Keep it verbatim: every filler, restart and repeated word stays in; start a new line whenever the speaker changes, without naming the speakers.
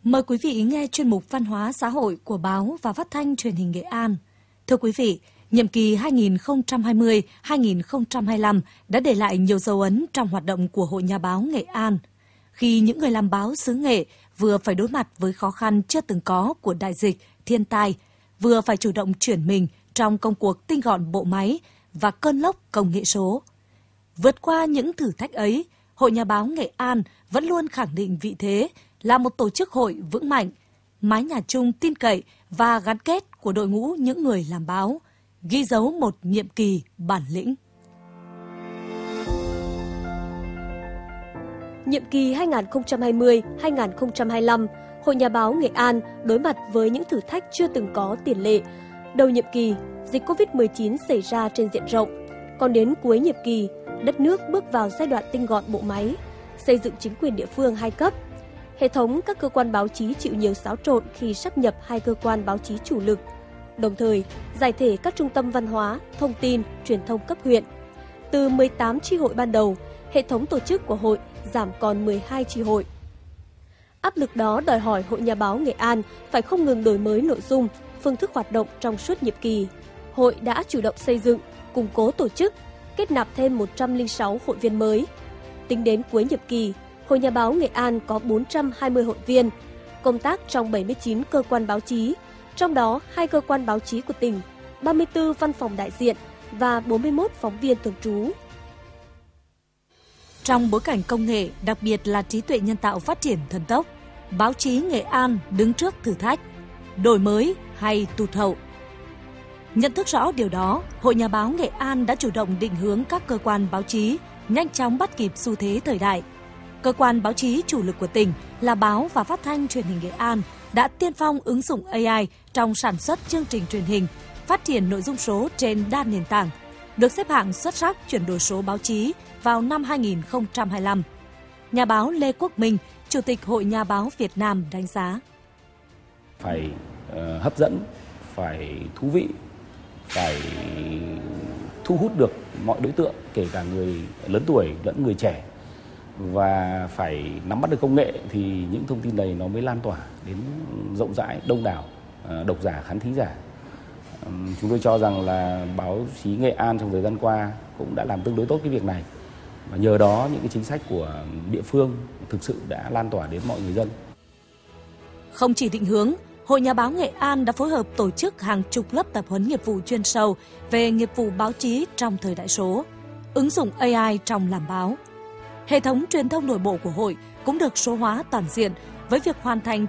Mời quý vị nghe chuyên mục Văn hóa xã hội của Báo và Phát thanh Truyền hình Nghệ An. Thưa quý vị, nhiệm kỳ hai nghìn không trăm hai mươi đến hai nghìn không trăm hai mươi lăm đã để lại nhiều dấu ấn trong hoạt động của Hội Nhà báo Nghệ An. Khi những người làm báo xứ Nghệ vừa phải đối mặt với khó khăn chưa từng có của đại dịch, thiên tai, vừa phải chủ động chuyển mình trong công cuộc tinh gọn bộ máy và cơn lốc công nghệ số. Vượt qua những thử thách ấy, Hội Nhà báo Nghệ An vẫn luôn khẳng định vị thế là một tổ chức hội vững mạnh, mái nhà chung tin cậy và gắn kết của đội ngũ những người làm báo, ghi dấu một nhiệm kỳ bản lĩnh.
Nhiệm kỳ hai nghìn không trăm hai mươi đến hai nghìn không trăm hai mươi lăm, Hội Nhà báo Nghệ An đối mặt với những thử thách chưa từng có tiền lệ. Đầu nhiệm kỳ, dịch covid mười chín xảy ra trên diện rộng, còn đến cuối nhiệm kỳ, đất nước bước vào giai đoạn tinh gọn bộ máy, xây dựng chính quyền địa phương hai cấp. Hệ thống các cơ quan báo chí chịu nhiều xáo trộn khi sáp nhập hai cơ quan báo chí chủ lực, đồng thời giải thể các trung tâm văn hóa, thông tin, truyền thông cấp huyện. Từ mười tám chi hội ban đầu, hệ thống tổ chức của hội giảm còn mười hai chi hội. Áp lực đó đòi hỏi Hội Nhà báo Nghệ An phải không ngừng đổi mới nội dung, phương thức hoạt động trong suốt nhiệm kỳ. Hội đã chủ động xây dựng, củng cố tổ chức, kết nạp thêm một trăm lẻ sáu hội viên mới. Tính đến cuối nhiệm kỳ, Hội Nhà báo Nghệ An có bốn trăm hai mươi hội viên, công tác trong bảy mươi chín cơ quan báo chí, trong đó hai cơ quan báo chí của tỉnh, ba mươi tư văn phòng đại diện và bốn mươi mốt phóng viên thường trú.
Trong bối cảnh công nghệ, đặc biệt là trí tuệ nhân tạo phát triển thần tốc, báo chí Nghệ An đứng trước thử thách, đổi mới hay tụt hậu. Nhận thức rõ điều đó, Hội Nhà báo Nghệ An đã chủ động định hướng các cơ quan báo chí nhanh chóng bắt kịp xu thế thời đại. Cơ quan báo chí chủ lực của tỉnh là Báo và Phát thanh Truyền hình Nghệ An đã tiên phong ứng dụng a i trong sản xuất chương trình truyền hình, phát triển nội dung số trên đa nền tảng, được xếp hạng xuất sắc chuyển đổi số báo chí vào năm hai nghìn không trăm hai mươi lăm. Nhà báo Lê Quốc Minh, Chủ tịch Hội Nhà báo Việt Nam đánh giá.
Phải uh, hấp dẫn, phải thú vị, phải thu hút được mọi đối tượng, kể cả người lớn tuổi lẫn người trẻ, và phải nắm bắt được công nghệ thì những thông tin này nó mới lan tỏa đến rộng rãi, đông đảo độc giả, khán thính giả. Chúng tôi cho rằng là báo chí Nghệ An trong thời gian qua cũng đã làm tương đối tốt cái việc này, và nhờ đó những cái chính sách của địa phương thực sự đã lan tỏa đến mọi người dân.
Không chỉ định hướng, Hội Nhà báo Nghệ An đã phối hợp tổ chức hàng chục lớp tập huấn nghiệp vụ chuyên sâu về nghiệp vụ báo chí trong thời đại số, ứng dụng a i trong làm báo. Hệ thống truyền thông nội bộ của hội cũng được số hóa toàn diện với việc hoàn thành